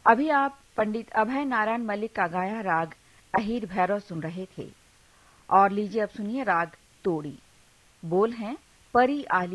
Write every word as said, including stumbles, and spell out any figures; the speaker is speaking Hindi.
अभी आप पंडित अभय नारायण मल्लिक का गाया राग अहीर भैरव सुन रहे थे। और लीजिए अब सुनिए राग तोड़ी। बोल हैं परी आली